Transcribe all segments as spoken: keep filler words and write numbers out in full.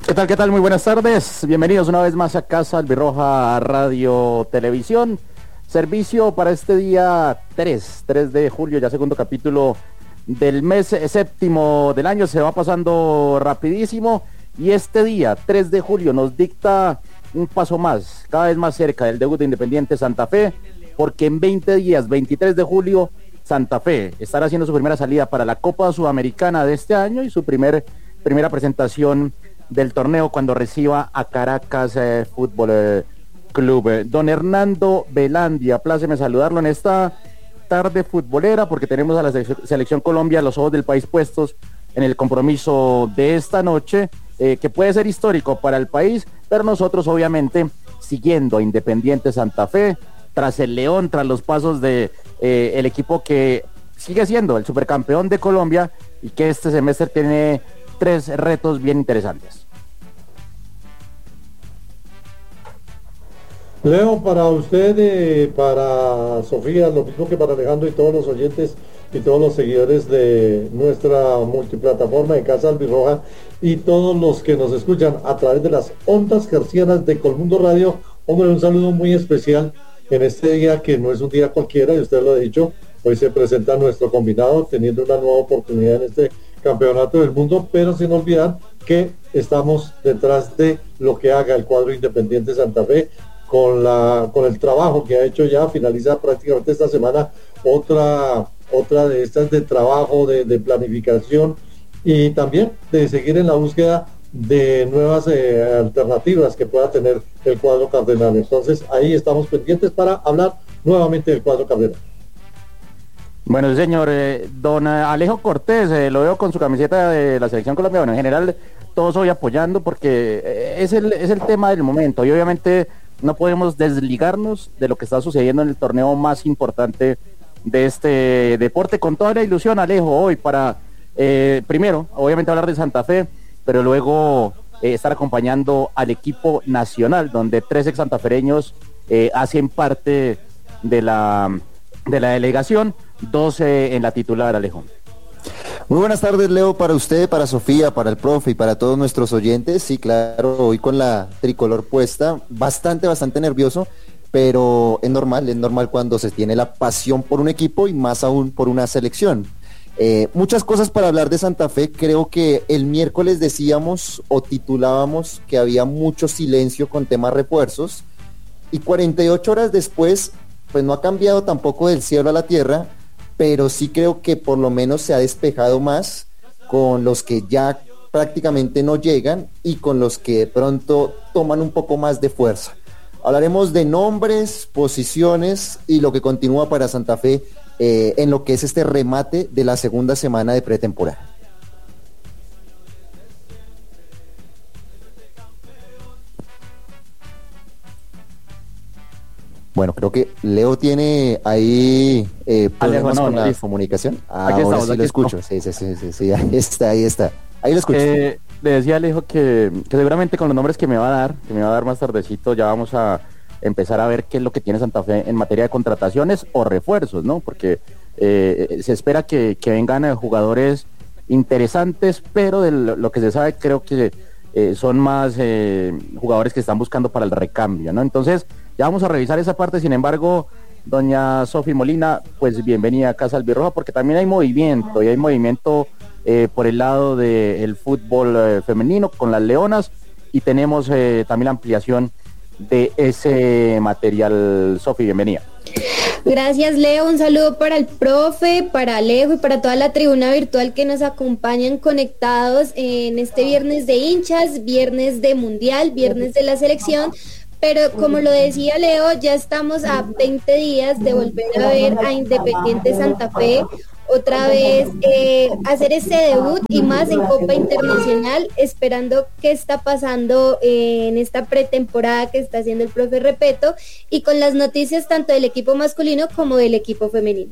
¿Qué tal, qué tal? Muy buenas tardes. Bienvenidos una vez más a Casa Albirroja Radio Televisión. Servicio para este día tres, tres de julio, ya segundo capítulo del mes séptimo del año. Se va pasando rapidísimo y este día, tres de julio, nos dicta un paso más, cada vez más cerca del debut de Independiente Santa Fe, porque en veinte días, veintitrés de julio, Santa Fe estará haciendo su primera salida para la Copa Sudamericana de este año y su primer, primera presentación del torneo cuando reciba a Caracas eh, Fútbol eh, Club. Eh, don Hernando Velandia, pláceme saludarlo en esta tarde futbolera porque tenemos a la selección, selección Colombia, los ojos del país puestos en el compromiso de esta noche, eh, que puede ser histórico para el país, pero nosotros obviamente siguiendo a Independiente Santa Fe, tras el León, tras los pasos de eh, el equipo que sigue siendo el supercampeón de Colombia y que este semestre tiene tres retos bien interesantes. Leo, para usted, eh, para Sofía, lo mismo que para Alejandro y todos los oyentes y todos los seguidores de nuestra multiplataforma de Casa Albirroja y todos los que nos escuchan a través de las ondas hercianas de Colmundo Radio, hombre, un saludo muy especial en este día que no es un día cualquiera, y usted lo ha dicho, hoy se presenta nuestro combinado teniendo una nueva oportunidad en este campeonato del mundo, pero sin olvidar que estamos detrás de lo que haga el cuadro Independiente Santa Fe con la con el trabajo que ha hecho ya. Finaliza prácticamente esta semana otra otra de estas de trabajo, de, de planificación y también de seguir en la búsqueda de nuevas eh, alternativas que pueda tener el cuadro cardenal. Entonces ahí estamos pendientes para hablar nuevamente del cuadro cardenal. Bueno, señor, eh, don Alejo Cortés, eh, lo veo con su camiseta de la selección colombiana. Bueno, en general todos hoy apoyando porque eh, es, el, es el tema del momento y obviamente no podemos desligarnos de lo que está sucediendo en el torneo más importante de este deporte, con toda la ilusión, Alejo, hoy para, eh, primero, obviamente hablar de Santa Fe, pero luego eh, estar acompañando al equipo nacional, donde tres ex santafereños eh, hacen parte de la, de la delegación, dos eh, en la titular, Alejo. Muy buenas tardes, Leo, para usted, para Sofía, para el profe y para todos nuestros oyentes. Sí, claro, hoy con la tricolor puesta, bastante, bastante nervioso, pero es normal, es normal cuando se tiene la pasión por un equipo y más aún por una selección. Eh, muchas cosas para hablar de Santa Fe. Creo que el miércoles decíamos o titulábamos que había mucho silencio con temas refuerzos y cuarenta y ocho horas después, pues no ha cambiado tampoco del cielo a la tierra, pero sí creo que por lo menos se ha despejado más con los que ya prácticamente no llegan y con los que de pronto toman un poco más de fuerza. Hablaremos de nombres, posiciones y lo que continúa para Santa Fe eh, en lo que es este remate de la segunda semana de pretemporada. Bueno, creo que Leo tiene ahí eh, problemas Alejo, no, con no, la sí. comunicación. Ah, Aquí ahora estamos, sí aquí lo escucho. Sí, sí, sí, sí, sí, ahí está, ahí está. Ahí lo escucho. Eh, le decía Alejo que, que seguramente con los nombres que me va a dar, que me va a dar más tardecito, ya vamos a empezar a ver qué es lo que tiene Santa Fe en materia de contrataciones o refuerzos, ¿no? Porque eh, se espera que, que vengan eh, jugadores interesantes, pero de lo, lo que se sabe creo que eh, son más eh, jugadores que están buscando para el recambio, ¿no? Entonces ya vamos a revisar esa parte. Sin embargo, doña Sofi Molina, pues bienvenida a Casa Albirroja, porque también hay movimiento, y hay movimiento eh, por el lado del fútbol eh, femenino con las Leonas, y tenemos eh, también la ampliación de ese material. Sofi, bienvenida. Gracias, Leo, un saludo para el profe, para Alejo y para toda la tribuna virtual que nos acompañan conectados en este viernes de hinchas, viernes de mundial, viernes de la selección. Pero como lo decía Leo, ya estamos a veinte días de volver a ver a Independiente Santa Fe, otra vez eh, hacer este debut y más en Copa Internacional, esperando qué está pasando eh, en esta pretemporada que está haciendo el profe Repeto y con las noticias tanto del equipo masculino como del equipo femenino.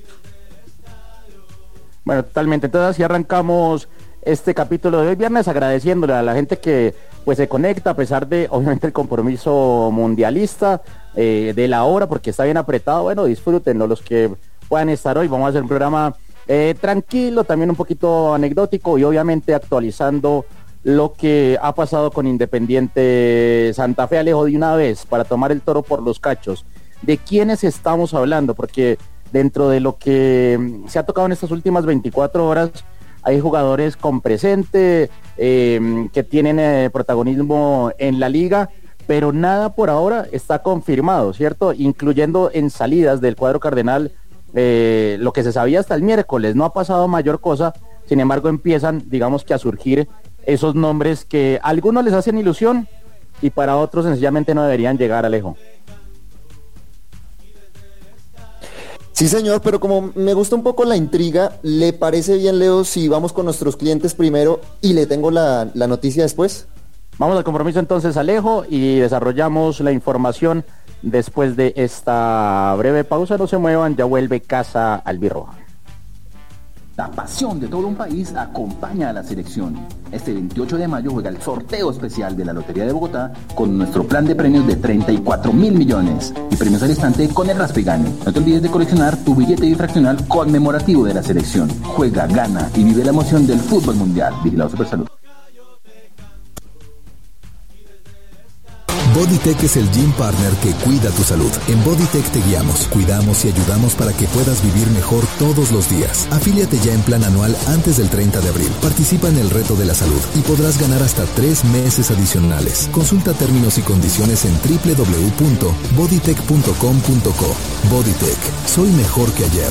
Bueno, totalmente. Entonces así arrancamos este capítulo de hoy viernes, agradeciéndole a la gente que pues se conecta a pesar de obviamente el compromiso mundialista eh, de la hora, porque está bien apretado. Bueno, disfrútenlo los que puedan estar hoy. Vamos a hacer un programa eh, tranquilo, también un poquito anecdótico y obviamente actualizando lo que ha pasado con Independiente Santa Fe. Alejo, de una vez, para tomar el toro por los cachos, ¿de quiénes estamos hablando? Porque dentro de lo que se ha tocado en estas últimas veinticuatro horas, hay jugadores con presente, eh, que tienen eh, protagonismo en la liga, pero nada por ahora está confirmado, ¿cierto? Incluyendo en salidas del cuadro cardenal, eh, lo que se sabía hasta el miércoles, no ha pasado mayor cosa. Sin embargo, empiezan, digamos que a surgir esos nombres que a algunos les hacen ilusión y para otros sencillamente no deberían llegar, Alejo. Sí, señor, pero como me gusta un poco la intriga, ¿le parece bien, Leo, si vamos con nuestros clientes primero y le tengo la, la noticia después? Vamos al compromiso entonces, Alejo, y desarrollamos la información después de esta breve pausa. No se muevan, ya vuelve Casa Albirroja. La pasión de todo un país acompaña a la selección. Este veintiocho de mayo juega el sorteo especial de la Lotería de Bogotá con nuestro plan de premios de treinta y cuatro mil millones y premios al instante con el Raspa y Gane. No te olvides de coleccionar tu billete bifraccional conmemorativo de la selección. Juega, gana y vive la emoción del fútbol mundial. Vigilado Supersalud. Bodytech es el gym partner que cuida tu salud. En Bodytech te guiamos, cuidamos y ayudamos para que puedas vivir mejor todos los días. Afíliate ya en plan anual antes del treinta de abril. Participa en el reto de la salud y podrás ganar hasta tres meses adicionales. Consulta términos y condiciones en doble u doble u doble u punto bodytech punto com punto co. Bodytech, soy mejor que ayer.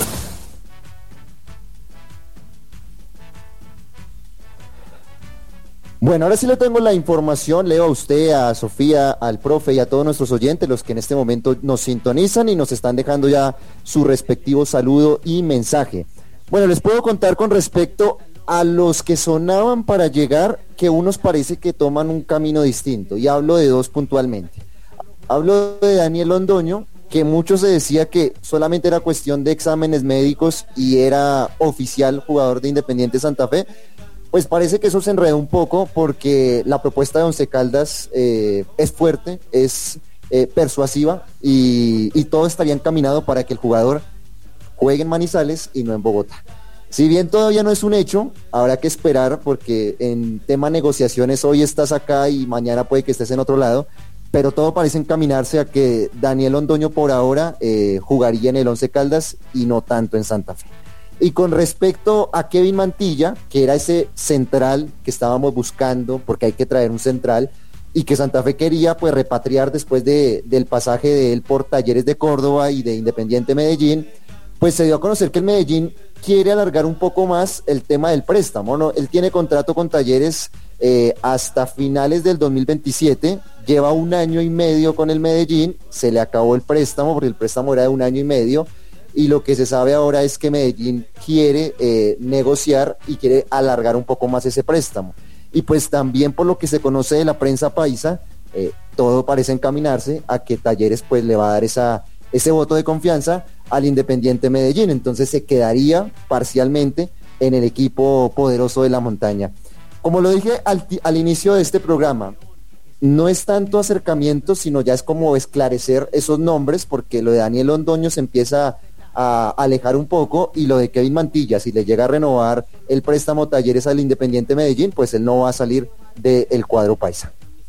Bueno, ahora sí le tengo la información, Leo, a usted, a Sofía, al profe y a todos nuestros oyentes, los que en este momento nos sintonizan y nos están dejando ya su respectivo saludo y mensaje. Bueno, les puedo contar con respecto a los que sonaban para llegar, que unos parece que toman un camino distinto, y hablo de dos puntualmente. Hablo de Daniel Londoño, que mucho se decía que solamente era cuestión de exámenes médicos y era oficial jugador de Independiente Santa Fe. Pues parece que eso se enredó un poco porque la propuesta de Once Caldas eh, es fuerte, es eh, persuasiva y, y todo estaría encaminado para que el jugador juegue en Manizales y no en Bogotá. Si bien todavía no es un hecho, habrá que esperar porque en tema negociaciones hoy estás acá y mañana puede que estés en otro lado, pero todo parece encaminarse a que Daniel Londoño por ahora eh, jugaría en el Once Caldas y no tanto en Santa Fe. Y con respecto a Kevin Mantilla, que era ese central que estábamos buscando, porque hay que traer un central, y que Santa Fe quería pues repatriar después de, del pasaje de él por Talleres de Córdoba y de Independiente Medellín, pues se dio a conocer que el Medellín quiere alargar un poco más el tema del préstamo, ¿no? Él tiene contrato con Talleres eh, hasta finales del dos mil veintisiete, lleva un año y medio con el Medellín, se le acabó el préstamo, porque el préstamo era de un año y medio, y lo que se sabe ahora es que Medellín quiere eh, negociar y quiere alargar un poco más ese préstamo. Y pues también por lo que se conoce de la prensa paisa, eh, todo parece encaminarse a que Talleres pues le va a dar esa, ese voto de confianza al Independiente Medellín, entonces se quedaría parcialmente en el equipo poderoso de la montaña. Como lo dije al, al inicio de este programa, no es tanto acercamiento, sino ya es como esclarecer esos nombres, porque lo de Daniel Londoño se empieza a alejar un poco, y lo de Kevin Mantilla, si le llega a renovar el préstamo Talleres al Independiente Medellín, pues él no va a salir del cuadro paisa.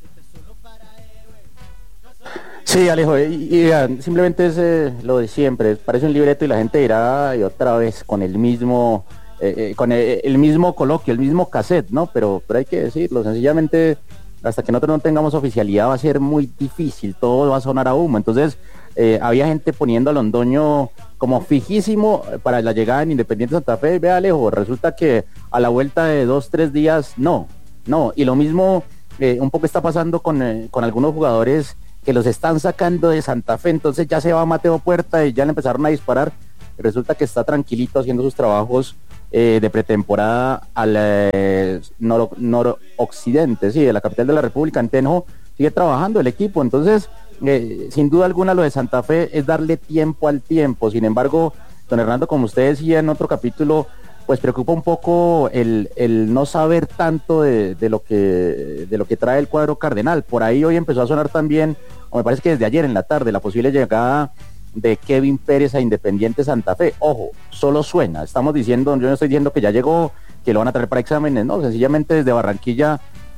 Sí, Alejo, y, y simplemente es eh, lo de siempre, parece un libreto y la gente dirá y otra vez con el mismo eh, eh, con el, el mismo coloquio, el mismo cassette, ¿no? Pero, pero hay que decirlo, sencillamente hasta que nosotros no tengamos oficialidad va a ser muy difícil, todo va a sonar a humo. Entonces eh, había gente poniendo a Londoño como fijísimo para la llegada en Independiente Santa Fe. Vea, Alejo, resulta que a la vuelta de dos, tres días, no, no, y lo mismo eh, un poco está pasando con, eh, con algunos jugadores que los están sacando de Santa Fe. Entonces ya se va Mateo Puerta y ya le empezaron a disparar. Resulta que está tranquilito haciendo sus trabajos eh, de pretemporada al eh, nor, noroccidente, sí, de la capital de la República, en Tenjo. Sigue trabajando el equipo. Entonces, eh, sin duda alguna, lo de Santa Fe es darle tiempo al tiempo. Sin embargo, don Hernando, como usted decía en otro capítulo, pues preocupa un poco el, el no saber tanto de, de lo que de lo que trae el cuadro cardenal. Por ahí hoy empezó a sonar también, o me parece que desde ayer en la tarde, la posible llegada de Kevin Pérez a Independiente Santa Fe. Ojo, solo suena, estamos diciendo, yo no estoy diciendo que ya llegó, que lo van a traer para exámenes, no, sencillamente desde Barranquilla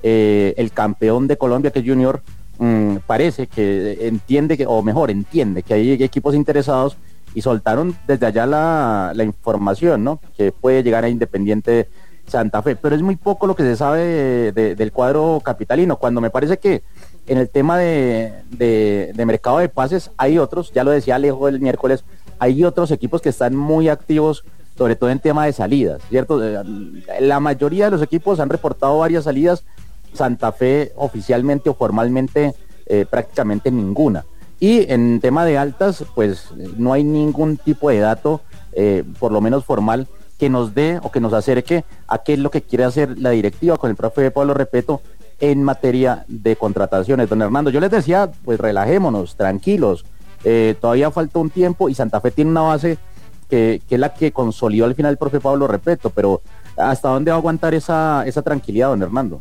eh, el campeón de Colombia, que es Junior, mmm, parece que entiende, que, o mejor, entiende que hay equipos interesados y soltaron desde allá la, la información, ¿no? Que puede llegar a Independiente Santa Fe, pero es muy poco lo que se sabe de, de, del cuadro capitalino, cuando me parece que en el tema de, de, de mercado de pases hay otros, ya lo decía Alejo el miércoles, hay otros equipos que están muy activos, sobre todo en tema de salidas, ¿cierto? La mayoría de los equipos han reportado varias salidas, Santa Fe oficialmente o formalmente eh, prácticamente ninguna. Y en tema de altas, pues no hay ningún tipo de dato, eh, por lo menos formal, que nos dé o que nos acerque a qué es lo que quiere hacer la directiva con el profe Pablo Repeto en materia de contrataciones. Don Hernando, yo les decía, pues relajémonos, tranquilos, eh, todavía falta un tiempo y Santa Fe tiene una base que, que es la que consolidó al final el profe Pablo Repeto, pero ¿hasta dónde va a aguantar esa, esa tranquilidad, don Hernando?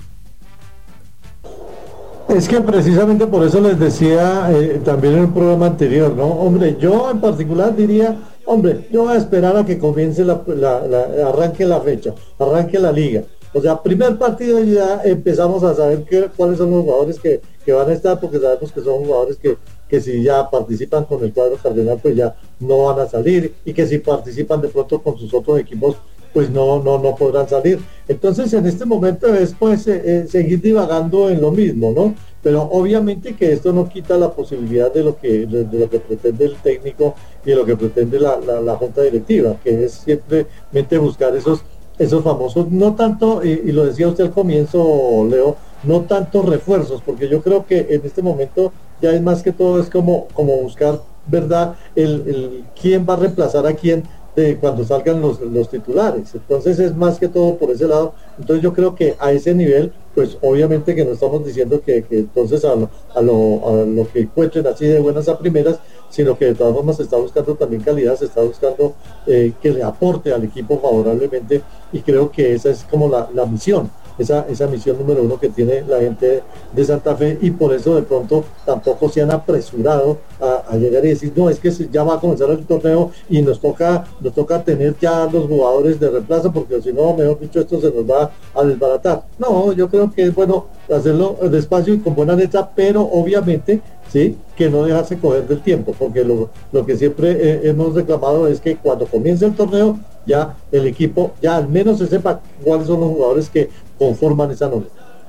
Es que precisamente por eso les decía eh, también en el programa anterior, ¿no? Hombre, yo en particular diría, hombre, yo voy a esperar a que comience la, la, la arranque la fecha, arranque la liga. O sea, primer partido ya empezamos a saber que, cuáles son los jugadores que, que van a estar, porque sabemos que son jugadores que, que si ya participan con el cuadro cardenal, pues ya no van a salir, y que si participan de pronto con sus otros equipos, pues no, no, no podrán salir. Entonces en este momento es pues eh, eh, seguir divagando en lo mismo, ¿no? Pero obviamente que esto no quita la posibilidad de lo que, de, de lo que pretende el técnico y de lo que pretende la, la, la junta directiva, que es simplemente buscar esos, esos famosos, no tanto, y, y lo decía usted al comienzo, Leo, no tanto refuerzos, porque yo creo que en este momento ya es más que todo, es como, como buscar, ¿verdad?, el, el quién va a reemplazar a quién de cuando salgan los, los titulares. Entonces es más que todo por ese lado. Entonces yo creo que a ese nivel, pues obviamente que no estamos diciendo que, que entonces a lo, a, lo, a lo que encuentren así de buenas a primeras, sino que de todas formas se está buscando también calidad, se está buscando eh, que le aporte al equipo favorablemente, y creo que esa es como la, la misión. Esa, esa misión número uno que tiene la gente de Santa Fe, y por eso de pronto tampoco se han apresurado a, a llegar y decir, no, es que ya va a comenzar el torneo y nos toca nos toca tener ya los jugadores de reemplazo, porque si no, mejor dicho, esto se nos va a desbaratar. No, yo creo que es bueno hacerlo despacio y con buena letra, pero obviamente sí, que no dejarse coger del tiempo, porque lo, lo que siempre eh, hemos reclamado es que cuando comience el torneo, ya el equipo, ya al menos se sepa cuáles son los jugadores que conforman esa nómina.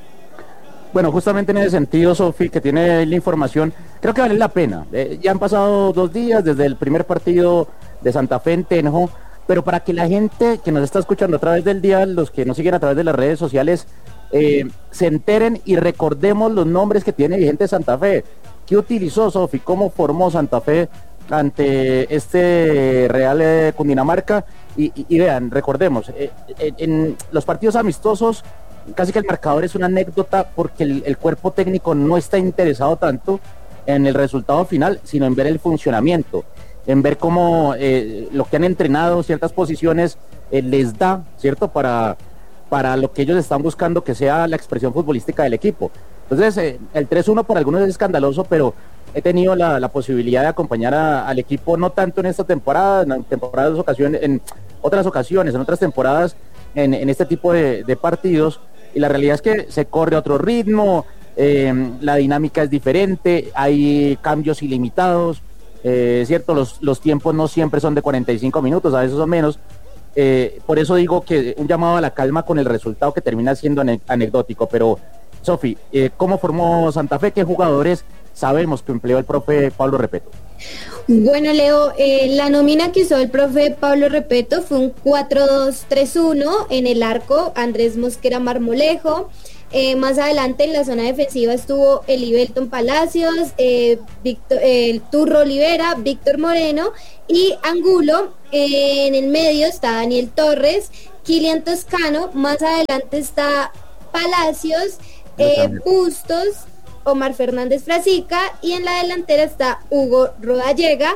Bueno, justamente en ese sentido, Sofi, que tiene la información, creo que vale la pena. Eh, ya han pasado dos días desde el primer partido de Santa Fe en Tenjo, pero para que la gente que nos está escuchando a través del día, los que nos siguen a través de las redes sociales, eh, se enteren y recordemos los nombres que tiene vigente Santa Fe. ¿Qué utilizó, Sofi? ¿Cómo formó Santa Fe ante este Real eh, Cundinamarca? Y, y, y vean, recordemos, eh, en, en los partidos amistosos casi que el marcador es una anécdota, porque el, el cuerpo técnico no está interesado tanto en el resultado final, sino en ver el funcionamiento, en ver cómo eh, lo que han entrenado, ciertas posiciones, eh, les da, ¿cierto?, para, para lo que ellos están buscando que sea la expresión futbolística del equipo. Entonces, eh, el tres uno para algunos es escandaloso, pero he tenido la, la posibilidad de acompañar a, al equipo, no tanto en esta temporada, en temporadas ocasiones, en otras ocasiones, en otras temporadas, en, en este tipo de, de partidos, y la realidad es que se corre a otro ritmo, eh, la dinámica es diferente, hay cambios ilimitados, eh, cierto, los, los tiempos no siempre son de cuarenta y cinco minutos, a veces son menos. Eh, por eso digo que un llamado a la calma con el resultado, que termina siendo ane- anecdótico. Pero, Sofi, eh, ¿cómo formó Santa Fe? ¿Qué jugadores sabemos que empleó el profe Pablo Repeto? Bueno, Leo, eh, la nómina que usó el profe Pablo Repeto fue un cuatro dos tres uno. En el arco, Andrés Mosquera Marmolejo. Eh, más adelante en la zona defensiva estuvo Elibelton Palacios, eh, Víctor, eh, el Turro Olivera, Víctor Moreno y Angulo. Eh, en el medio está Daniel Torres, Kilian Toscano. Más adelante está Palacios, eh, Bustos, Omar Fernández Frasica, y en la delantera está Hugo Rodallega.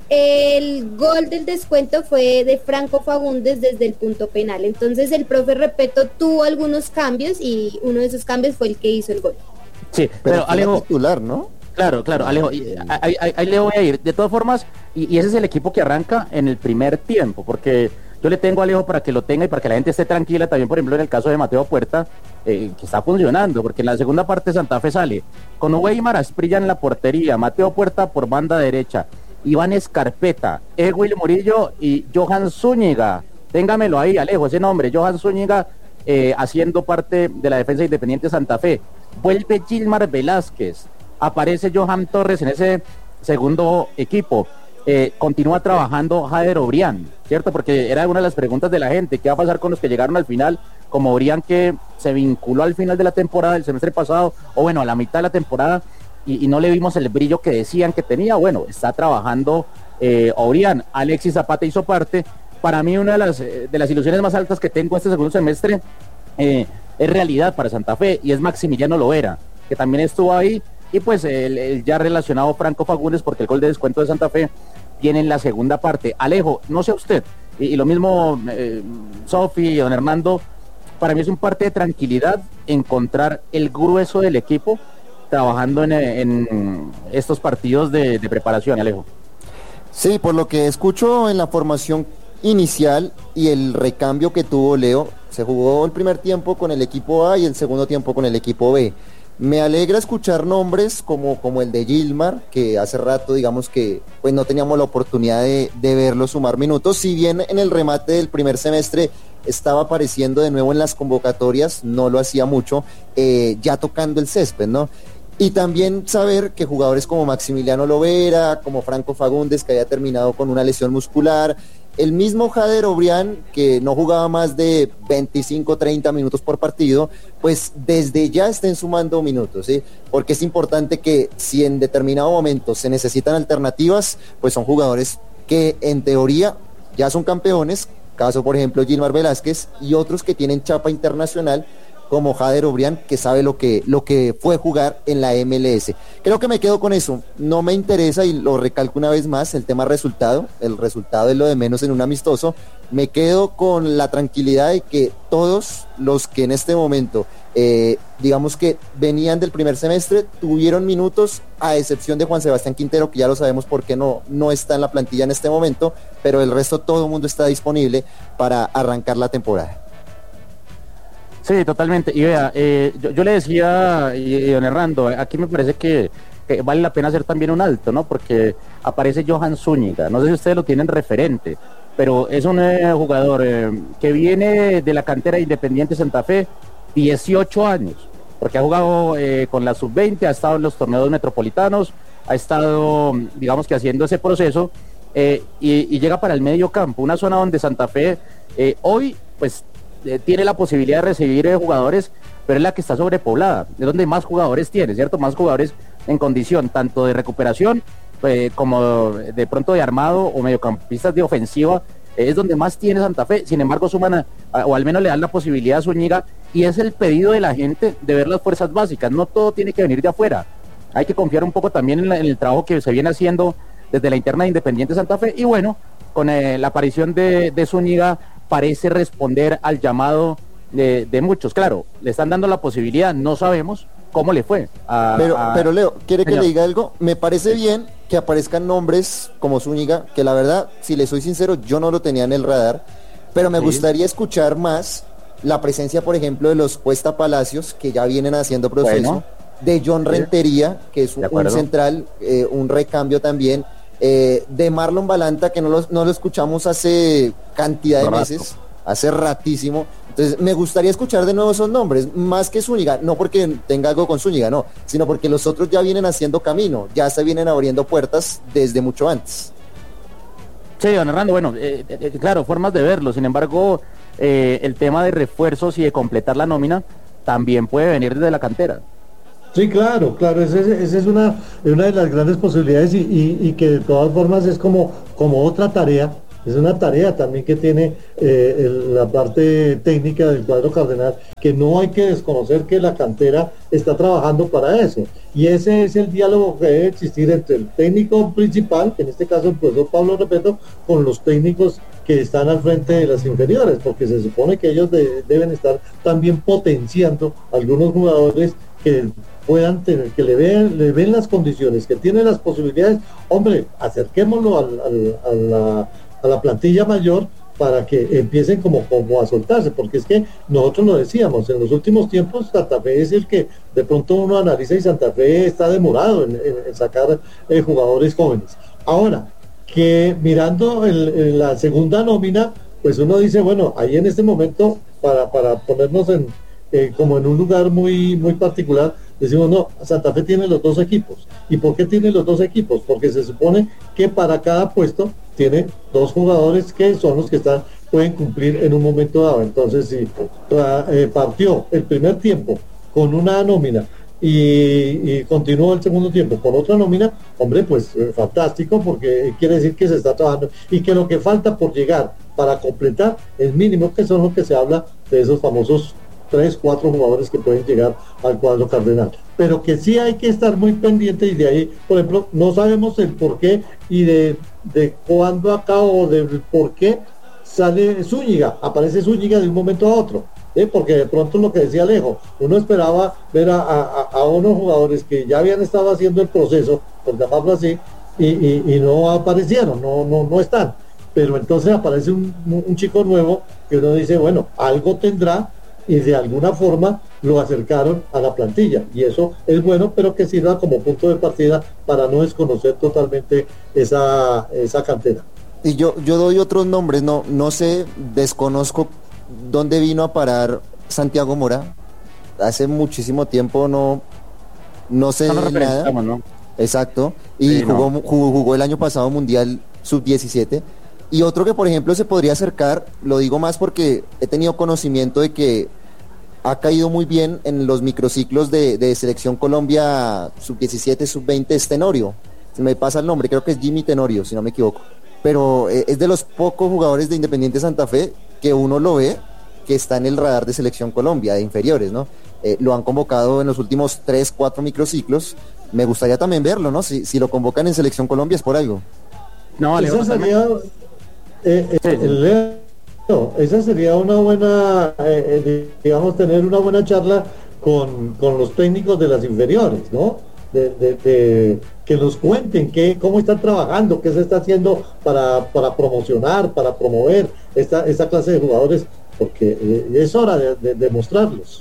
El gol del descuento fue de Franco Fagundes desde el punto penal. Entonces el profe Repeto tuvo algunos cambios, y uno de esos cambios fue el que hizo el gol. Sí, pero, pero Alejo, titular, ¿no? Claro, claro, Alejo, ahí, ahí, ahí le voy a ir. De todas formas, y, y ese es el equipo que arranca en el primer tiempo, porque yo le tengo a Alejo para que lo tenga y para que la gente esté tranquila. También, por ejemplo, en el caso de Mateo Puerta, eh, que está funcionando, porque en la segunda parte Santa Fe sale con Weimar Asprilla en la portería, Mateo Puerta por banda derecha, Iván Escarpeta, Ewil Murillo y Johan Zúñiga. Téngamelo ahí, Alejo, ese nombre, Johan Zúñiga, eh, haciendo parte de la defensa Independiente Santa Fe. Vuelve Gilmar Velázquez, aparece Johan Torres en ese segundo equipo. Eh, continúa trabajando Jader Obrián, ¿cierto? Porque era una de las preguntas de la gente, ¿qué va a pasar con los que llegaron al final? Como Obrián, que se vinculó al final de la temporada del semestre pasado, o bueno, a la mitad de la temporada, y, y no le vimos el brillo que decían que tenía. Bueno, está trabajando eh, Obrián. Alexis Zapata hizo parte. Para mí una de las, de las ilusiones más altas que tengo este segundo semestre eh, es realidad para Santa Fe, y es Maximiliano Lovera, que también estuvo ahí, y pues el, el ya relacionado Franco Fagundes, porque el gol de descuento de Santa Fe viene en la segunda parte. Alejo, no sé usted, y, y lo mismo eh, Sofi y don Hernando, para mí es un parte de tranquilidad encontrar el grueso del equipo trabajando en, en estos partidos de, de preparación, Alejo. Sí, por lo que escucho en la formación inicial y el recambio que tuvo Leo, se jugó el primer tiempo con el equipo A y el segundo tiempo con el equipo B. Me alegra escuchar nombres como, como el de Gilmar, que hace rato digamos que pues no teníamos la oportunidad de, de verlo sumar minutos, si bien en el remate del primer semestre estaba apareciendo de nuevo en las convocatorias, no lo hacía mucho, eh, ya tocando el césped, ¿no? Y también saber que jugadores como Maximiliano Lovera, como Franco Fagundes, que había terminado con una lesión muscular, el mismo Jader Obrián, que no jugaba más de veinticinco, treinta minutos por partido, pues desde ya estén sumando minutos, ¿sí? Porque es importante que si en determinado momento se necesitan alternativas, pues son jugadores que en teoría ya son campeones, caso por ejemplo Gilmar Velázquez, y otros que tienen chapa internacional, como Jader Obrián, que sabe lo que, lo que fue jugar en la M L S. Creo que me quedo con eso. No me interesa, y lo recalco una vez más, el tema resultado. El resultado es lo de menos en un amistoso. Me quedo con la tranquilidad de que todos los que en este momento, eh, digamos que venían del primer semestre, tuvieron minutos, a excepción de Juan Sebastián Quintero, que ya lo sabemos por qué no, no está en la plantilla en este momento, pero el resto todo el mundo está disponible para arrancar la temporada. Sí, totalmente. Y vea, eh, yo, yo le decía, y, y don Hernando, aquí me parece que, que vale la pena hacer también un alto, ¿no? Porque aparece Johan Zúñiga, no sé si ustedes lo tienen referente, pero es un eh, jugador eh, que viene de la cantera Independiente Santa Fe, dieciocho años, porque ha jugado eh, con la sub veinte, ha estado en los torneos metropolitanos, ha estado, digamos que haciendo ese proceso, eh, y, y llega para el medio campo, una zona donde Santa Fe eh, hoy, pues, Eh, tiene la posibilidad de recibir eh, jugadores, pero es la que está sobrepoblada, es donde más jugadores tiene, ¿cierto? Más jugadores en condición, tanto de recuperación, eh, como de pronto de armado o mediocampistas de ofensiva, eh, es donde más tiene Santa Fe. Sin embargo, suman a, a, o al menos le dan la posibilidad a Zúñiga, y es el pedido de la gente de ver las fuerzas básicas. No todo tiene que venir de afuera, hay que confiar un poco también en, la, en el trabajo que se viene haciendo desde la interna de Independiente Santa Fe, y bueno, con eh, la aparición de, de Zúñiga, parece responder al llamado de, de muchos. Claro, le están dando la posibilidad, no sabemos cómo le fue a, pero, a... pero Leo, ¿quiere Señor. que le diga algo? Me parece bien que aparezcan nombres como Zúñiga, que la verdad, si le soy sincero, yo no lo tenía en el radar, pero me sí. gustaría escuchar más la presencia, por ejemplo, de los Cuesta Palacios, que ya vienen haciendo proceso, bueno, de John sí. Rentería, que es un, un central, eh, un recambio también, Eh, de Marlon Balanta, que no lo, no lo escuchamos hace cantidad de Rato. meses, hace ratísimo. Entonces me gustaría escuchar de nuevo esos nombres, más que Zúñiga, no porque tenga algo con Zúñiga, no, sino porque los otros ya vienen haciendo camino, ya se vienen abriendo puertas desde mucho antes. Sí, don Hernando, bueno, eh, eh, claro, formas de verlo. Sin embargo, eh, el tema de refuerzos y de completar la nómina también puede venir desde la cantera. Sí, claro, claro, esa es, esa es una, una de las grandes posibilidades, y, y, y que de todas formas es como, como otra tarea, es una tarea también que tiene eh, el, la parte técnica del cuadro cardenal, que no hay que desconocer que la cantera está trabajando para eso, y ese es el diálogo que debe existir entre el técnico principal, en este caso el profesor Pablo Repeto, con los técnicos que están al frente de las inferiores, porque se supone que ellos de, deben estar también potenciando algunos jugadores que puedan tener, que le vean, le ven las condiciones, que tienen las posibilidades. Hombre, acerquémoslo al, al, a, la, a la plantilla mayor, para que empiecen como, como a soltarse, porque es que nosotros lo decíamos, en los últimos tiempos Santa Fe es el que de pronto uno analiza y Santa Fe está demorado en, en, en sacar eh, jugadores jóvenes. Ahora, que mirando el, el, la segunda nómina, pues uno dice, bueno, ahí en este momento, para, para ponernos en eh, como en un lugar muy, muy particular, decimos, no, Santa Fe tiene los dos equipos. ¿Y por qué tiene los dos equipos? Porque se supone que para cada puesto tiene dos jugadores que son los que están pueden cumplir en un momento dado. Entonces, si eh, partió el primer tiempo con una nómina y, y continuó el segundo tiempo con otra nómina, hombre, pues eh, fantástico, porque quiere decir que se está trabajando y que lo que falta por llegar para completar el mínimo, que son lo que se habla de esos famosos tres, cuatro jugadores que pueden llegar al cuadro cardenal, pero que sí hay que estar muy pendiente, y de ahí, por ejemplo, no sabemos el por qué y de, de cuándo acá o de por qué sale Zúñiga, aparece Zúñiga de un momento a otro, ¿eh? Porque de pronto lo que decía Alejo, uno esperaba ver a, a, a unos jugadores que ya habían estado haciendo el proceso, por llamarlo así, y, y, y no aparecieron, no, no, no están, pero entonces aparece un, un chico nuevo que uno dice, bueno, algo tendrá, y de alguna forma lo acercaron a la plantilla, y eso es bueno, pero que sirva como punto de partida para no desconocer totalmente esa, esa cantera. Y yo, yo doy otros nombres, no, no sé, desconozco dónde vino a parar Santiago Mora, hace muchísimo tiempo no, no sé no nada, ¿no? Exacto, y sí, jugó, no. jugó, jugó el año pasado Mundial sub diecisiete. Y otro que, por ejemplo, se podría acercar, lo digo más porque he tenido conocimiento de que ha caído muy bien en los microciclos de, de Selección Colombia sub diecisiete, sub veinte, es Tenorio. Se me pasa el nombre, creo que es Jimmy Tenorio, si no me equivoco. Pero eh, es de los pocos jugadores de Independiente Santa Fe que uno lo ve que está en el radar de Selección Colombia, de inferiores, ¿no? Eh, lo han convocado en los últimos tres, cuatro microciclos. Me gustaría también verlo, ¿no? Si, si lo convocan en Selección Colombia es por algo. No, Alejo, Esa sería, eh, eh, sí. el, no, esa sería una buena, eh, eh, digamos, tener una buena charla con, con los técnicos de las inferiores, ¿no? De, de, de, que nos cuenten qué, cómo están trabajando, qué se está haciendo para, para promocionar, para promover esta, esta clase de jugadores, porque eh, es hora de, de, de mostrarlos.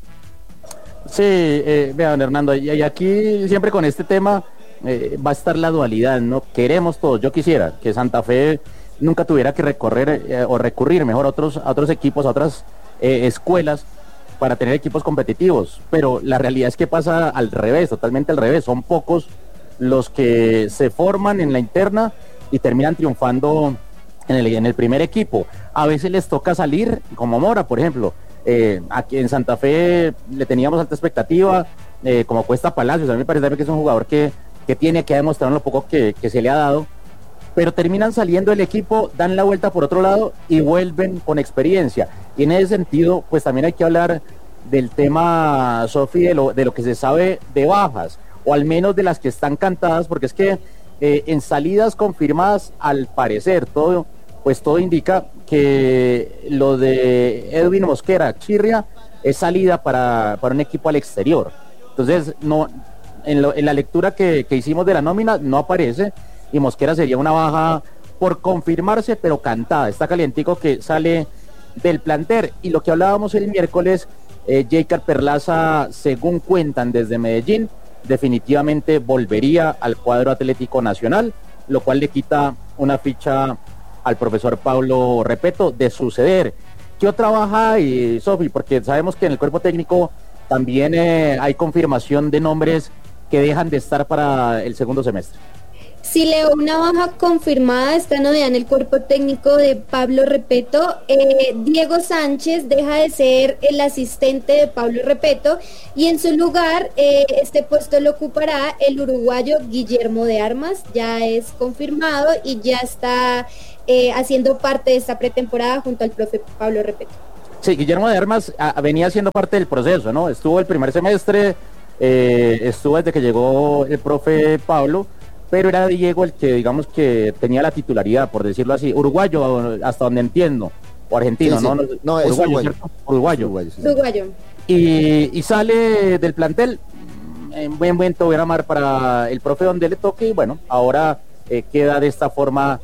Sí, eh, vean, Hernando, y, y aquí siempre con este tema eh, va a estar la dualidad, ¿no? Queremos todos, yo quisiera que Santa Fe nunca tuviera que recorrer eh, o recurrir mejor a otros, a otros equipos, a otras eh, escuelas para tener equipos competitivos, pero la realidad es que pasa al revés, totalmente al revés. Son pocos los que se forman en la interna y terminan triunfando en el, en el primer equipo. A veces les toca salir, como Mora, por ejemplo. Eh, aquí en Santa Fe le teníamos alta expectativa, eh, como Cuesta Palacios. A mí me parece que es un jugador que, que tiene que demostrar lo poco que, que se le ha dado, pero terminan saliendo del equipo, dan la vuelta por otro lado y vuelven con experiencia. Y en ese sentido, pues también hay que hablar del tema, Sofi, de lo, de lo que se sabe de bajas, o al menos de las que están cantadas, porque es que eh, en salidas confirmadas, al parecer, todo, pues todo indica que lo de Edwin Mosquera Chirria es salida para, para un equipo al exterior. Entonces, no, en, lo, en la lectura que, que hicimos de la nómina no aparece, y Mosquera sería una baja por confirmarse, pero cantada. Está calientico que sale del plantel. Y lo que hablábamos el miércoles, eh, Jeicar Perlaza, según cuentan desde Medellín, definitivamente volvería al cuadro Atlético Nacional, lo cual le quita una ficha al profesor Pablo Repeto de suceder. ¿Qué otra baja hay, Sofi? Porque sabemos que en el cuerpo técnico también eh, hay confirmación de nombres que dejan de estar para el segundo semestre. Sí, Leo, una baja confirmada, esta novedad en el cuerpo técnico de Pablo Repeto. Eh, Diego Sánchez deja de ser el asistente de Pablo Repeto y en su lugar eh, este puesto lo ocupará el uruguayo Guillermo de Armas. Ya es confirmado y ya está eh, haciendo parte de esta pretemporada junto al profe Pablo Repeto. Sí, Guillermo de Armas a, venía siendo parte del proceso, ¿no? Estuvo el primer semestre, eh, estuvo desde que llegó el profe Pablo, pero era Diego el que, digamos, que tenía la titularidad, por decirlo así, uruguayo, hasta donde entiendo, o argentino, sí, sí. ¿no? No, no es uruguayo, uruguayo. Uruguayo. Uruguayo. Sí. uruguayo. Y, y sale del plantel, en buen momento voy a amar para el profe donde le toque, y bueno, ahora eh, queda de esta forma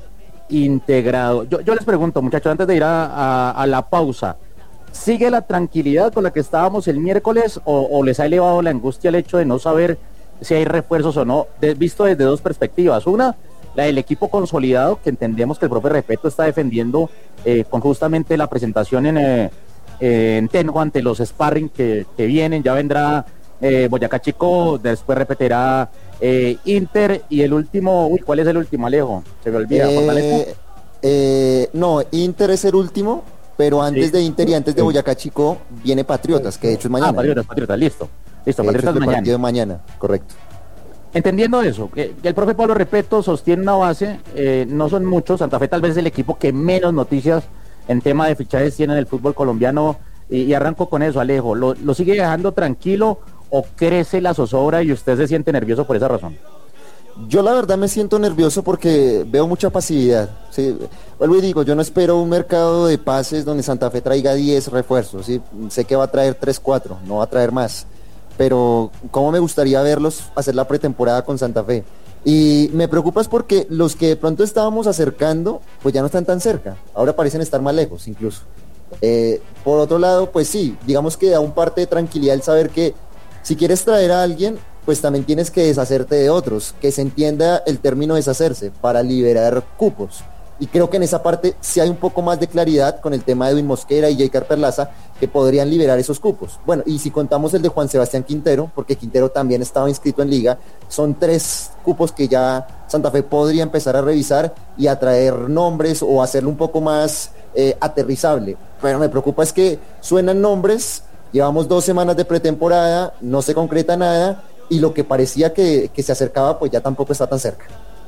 integrado. Yo, yo les pregunto, muchachos, antes de ir a, a, a la pausa, ¿sigue la tranquilidad con la que estábamos el miércoles o, o les ha elevado la angustia el hecho de no saber si hay refuerzos o no? De, visto desde dos perspectivas. Una, la del equipo consolidado, que entendemos que el profe Repeto está defendiendo eh, con justamente la presentación en, eh, eh, en Tenjo ante los sparring que, que vienen. Ya vendrá eh, Boyacá Chico, después repetirá eh, Inter y el último, uy, ¿cuál es el último, Alejo? Se me olvida, eh, Fortaleza. Eh, no, Inter es el último, pero antes sí. de Inter y antes de Boyacá Chico viene Patriotas, que de hecho es mañana. Ah, Patriotas, Patriotas, listo. Listo, de Patriotas hecho es el mañana. partido de mañana, correcto. Entendiendo eso, que, que el profe Pablo Repeto sostiene una base, eh, no son muchos, Santa Fe tal vez es el equipo que menos noticias en tema de fichajes tiene en el fútbol colombiano, y, y arranco con eso, Alejo, ¿lo, ¿lo sigue dejando tranquilo o crece la zozobra y usted se siente nervioso por esa razón? Yo la verdad me siento nervioso porque veo mucha pasividad, ¿sí? Vuelvo y digo, yo no espero un mercado de pases donde Santa Fe traiga diez refuerzos, ¿sí? Sé que va a traer tres, cuatro, no va a traer más, pero cómo me gustaría verlos hacer la pretemporada con Santa Fe. Y me preocupa es porque los que de pronto estábamos acercando, pues ya no están tan cerca, ahora parecen estar más lejos incluso. Eh, por otro lado, pues sí, digamos que da un parte de tranquilidad el saber que si quieres traer a alguien, pues también tienes que deshacerte de otros, que se entienda el término deshacerse, para liberar cupos. Y creo que en esa parte sí hay un poco más de claridad con el tema de Edwin Mosquera y Jaycar Perlaza, que podrían liberar esos cupos. Bueno, y si contamos el de Juan Sebastián Quintero, porque Quintero también estaba inscrito en liga, son tres cupos que ya Santa Fe podría empezar a revisar y a traer nombres o hacerlo un poco más eh, aterrizable. Pero me preocupa es que suenan nombres, llevamos dos semanas de pretemporada, no se concreta nada, y lo que parecía que, que se acercaba, pues ya tampoco está tan cerca.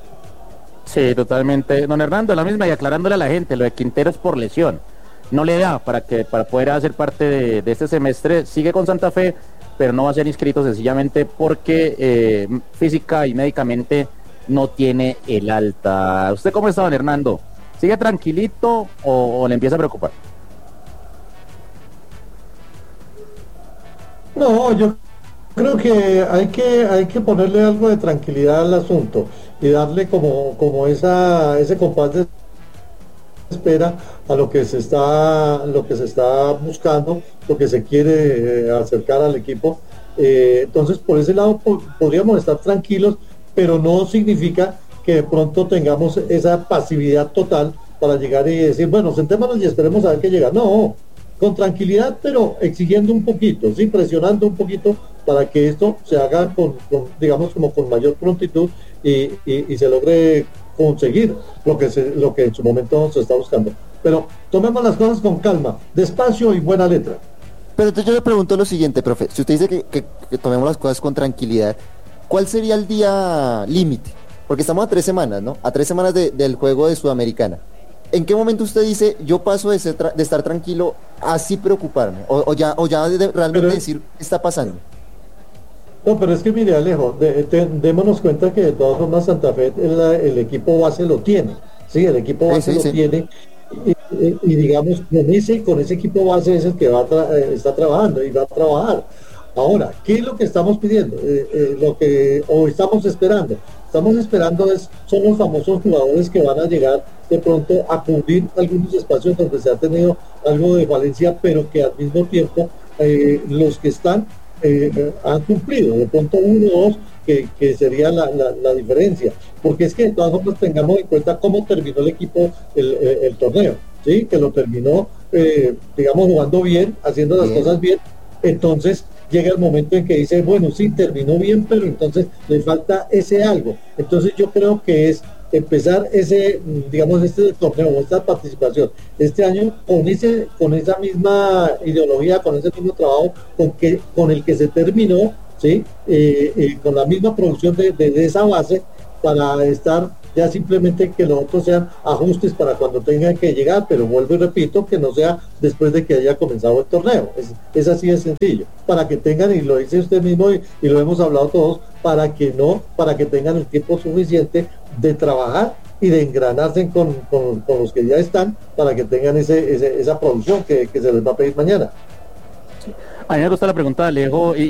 Sí, totalmente. Don Hernando, la misma, y aclarándole a la gente, lo de Quintero es por lesión. No le da para que para poder hacer parte de, de este semestre. Sigue con Santa Fe, pero no va a ser inscrito sencillamente porque eh, física y médicamente no tiene el alta. ¿Usted cómo está, don Hernando? ¿Sigue tranquilito o, o le empieza a preocupar? No, yo creo que hay que hay que ponerle algo de tranquilidad al asunto y darle como como esa ese compás de espera a lo que se está lo que se está buscando, lo que se quiere eh, acercar al equipo. Eh, entonces, por ese lado po- podríamos estar tranquilos, pero no significa que de pronto tengamos esa pasividad total para llegar y decir, bueno, sentémonos y esperemos a ver qué llega. No, con tranquilidad, pero exigiendo un poquito, sí, presionando un poquito para que esto se haga con, con digamos, como con mayor prontitud y, y, y se logre conseguir lo que se, lo que en su momento se está buscando. Pero tomemos las cosas con calma, despacio y buena letra. Pero entonces yo le pregunto lo siguiente, profe, si usted dice que, que, que tomemos las cosas con tranquilidad, ¿cuál sería el día límite? Porque estamos a tres semanas, ¿no? A tres semanas de, del juego de Sudamericana. ¿En qué momento usted dice, yo paso de, ser tra- de estar tranquilo a así preocuparme? O, o ya, o ya de, de realmente Pero, decir, ¿qué está pasando? No, pero es que mire, Alejo, de, de, démonos cuenta que de todas formas Santa Fe, el, el equipo base lo tiene, sí, el equipo base sí, sí, lo sí. tiene, y, y, y digamos, con ese, con ese equipo base es el que va a tra- eh, está trabajando y va a trabajar. Ahora, ¿qué es lo que estamos pidiendo? Eh, eh, lo que, o estamos esperando. Estamos esperando es, son los famosos jugadores que van a llegar de pronto a cubrir algunos espacios donde se ha tenido algo de falencia, pero que al mismo tiempo eh, los que están eh, han cumplido, de pronto uno o dos, que, que sería la, la, la diferencia. Porque es que de todas formas tengamos en cuenta cómo terminó el equipo el, el, el torneo, ¿sí? Que lo terminó, eh, digamos, jugando bien, haciendo las Bien. cosas bien. Entonces llega el momento en que dice, bueno, sí, terminó bien, pero entonces le falta ese algo. Entonces yo creo que es empezar ese, digamos, este torneo, esta participación, este año con ese, con esa misma ideología, con ese mismo trabajo, con que, con el que se terminó, ¿sí? Eh, eh, con la misma producción de, de, de esa base, para estar ya simplemente que los otros sean ajustes para cuando tengan que llegar, pero vuelvo y repito, que no sea después de que haya comenzado el torneo. Es, es así de sencillo, para que tengan, y lo dice usted mismo y, y lo hemos hablado todos, para que no, para que tengan el tiempo suficiente de trabajar y de engranarse con, con, con los que ya están, para que tengan ese, ese esa producción que, que se les va a pedir mañana. A mí me gusta la pregunta de Alejo y,